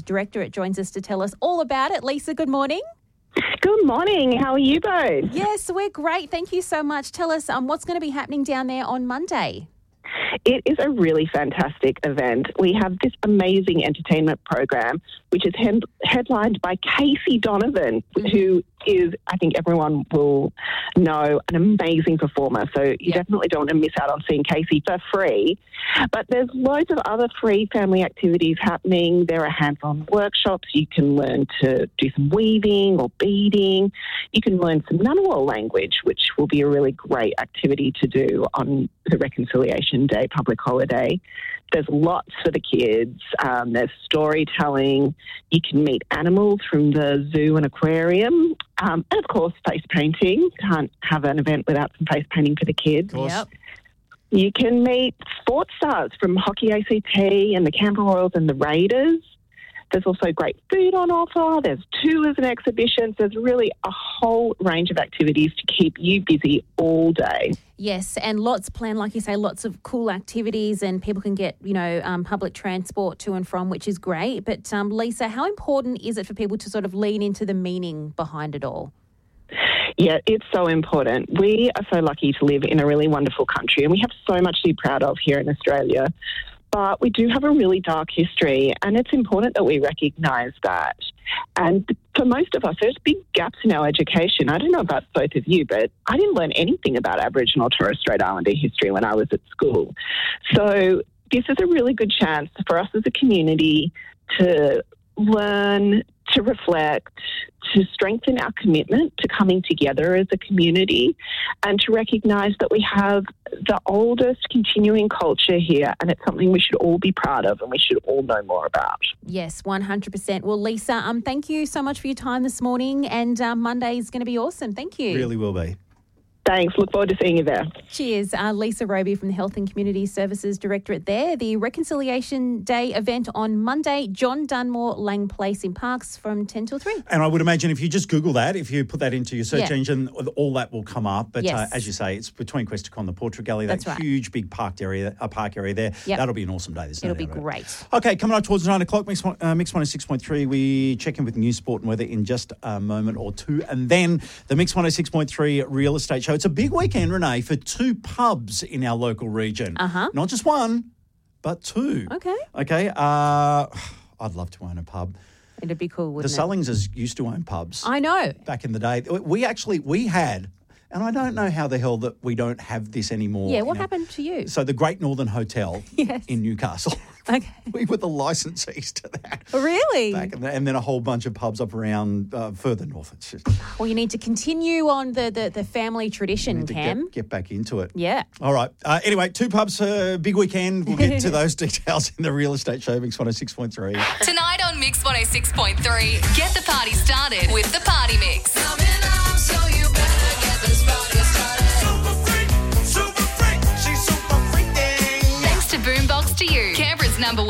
Directorate joins us to tell us all about it. Lisa, good morning. Good morning. How are you both? Yes, we're great. Thank you so much. Tell us what's going to be happening down there on Monday. It is a really fantastic event. We have this amazing entertainment program, which is headlined by Casey Donovan, who is, I think everyone will know, an amazing performer. So you definitely don't want to miss out on seeing Casey for free. But there's loads of other free family activities happening. There are hands-on workshops. You can learn to do some weaving or beading. You can learn some Ngunnawal language, which will be a really great activity to do on the Reconciliation Day public holiday. There's lots for the kids. There's storytelling. You can meet animals from the zoo and aquarium. And, of course, face painting. Can't have an event without some face painting for the kids. Yep. You can meet sports stars from Hockey ACT and the Canberra Royals and the Raiders. There's also great food on offer. There's tours and exhibitions. There's really a whole range of activities to keep you busy all day. Yes, and lots planned, like you say, lots of cool activities, and people can get, public transport to and from, which is great. But Lisa, how important is it for people to sort of lean into the meaning behind it all? Yeah, it's so important. We are so lucky to live in a really wonderful country, and we have so much to be proud of here in Australia. But we do have a really dark history, and it's important that we recognise that. And for most of us, there's big gaps in our education. I don't know about both of you, but I didn't learn anything about Aboriginal or Torres Strait Islander history when I was at school. So this is a really good chance for us as a community to learn, to reflect, to strengthen our commitment to coming together as a community, and to recognise that we have the oldest continuing culture here, and it's something we should all be proud of and we should all know more about. Yes, 100%. Well, Lisa, thank you so much for your time this morning, and Monday is going to be awesome. Thank you. Really will be. Thanks. Look forward to seeing you there. Cheers. Lisa Roby from the Health and Community Services Directorate there. The Reconciliation Day event on Monday, John Dunmore Lang Place in Parkes from 10 till 3. And I would imagine if you just Google that, if you put that into your search engine, all that will come up. But as you say, it's between Questacon and the Portrait Gallery, that huge big park area there. Yep. That'll be an awesome day. It'll be great. Okay, coming up towards 9 o'clock, Mix 106.3, we check in with news, sport and weather in just a moment or two. And then the Mix 106.3 Real Estate Show. It's a big weekend, Renee, for 2 pubs in our local region. Not just one, but 2. Okay. I'd love to own a pub. It'd be cool, wouldn't it? The Sullingses used to own pubs. I know. Back in the day. We had, and I don't know how the hell that we don't have this anymore. Yeah, what happened to you? So the Great Northern Hotel in Newcastle. Okay. We were the licensees to that. Really? And then a whole bunch of pubs up around further north. It's just, well, you need to continue on the family tradition, Cam. Get back into it. Yeah. All right. Anyway, 2 pubs, big weekend. We'll get to those details in the Real Estate Show, Mix 106.3. Tonight on Mix 106.3, get the party started with the Party Mix. Coming up, so you better get this party started. Super freak, she's super freaking. Thanks to Boombox to You, Canberra's #1